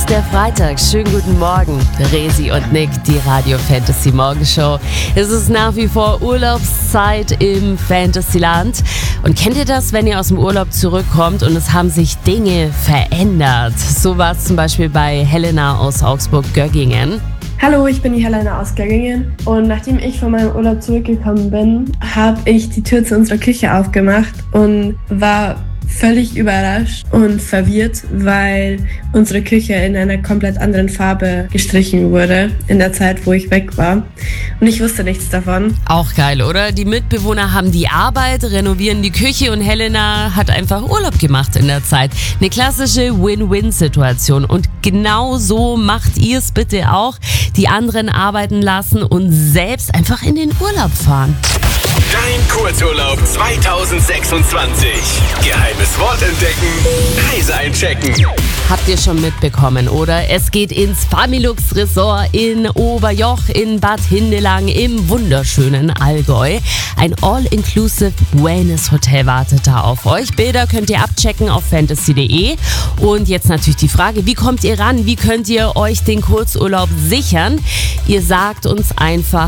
ist der Freitag. Schönen guten Morgen. Resi und Nick, die Radio Fantasy Morgenshow. Es ist nach wie vor Urlaubszeit im Fantasyland. Und kennt ihr das, wenn ihr aus dem Urlaub zurückkommt und es haben sich Dinge verändert? So war es zum Beispiel bei Helena aus Augsburg-Göggingen. Hallo, ich bin die Helena aus Göggingen und nachdem ich von meinem Urlaub zurückgekommen bin, habe ich die Tür zu unserer Küche aufgemacht und war völlig überrascht und verwirrt, weil unsere Küche in einer komplett anderen Farbe gestrichen wurde in der Zeit, wo ich weg war. Und ich wusste nichts davon. Auch geil, oder? Die Mitbewohner haben die Arbeit, renovieren die Küche und Helena hat einfach Urlaub gemacht in der Zeit. Eine klassische Win-Win-Situation. Und genau so macht ihr es bitte auch. Die anderen arbeiten lassen und selbst einfach in den Urlaub fahren. Dein Kurzurlaub 2026. Geheimes Wort entdecken. Reise einchecken. Habt ihr schon mitbekommen, oder? Es geht ins Familux Resort in Oberjoch in Bad Hindelang im wunderschönen Allgäu. Ein All-Inclusive Wellness-Hotel wartet da auf euch. Bilder könnt ihr abchecken auf fantasy.de. Und jetzt natürlich die Frage, wie kommt ihr ran? Wie könnt ihr euch den Kurzurlaub sichern? Ihr sagt uns einfach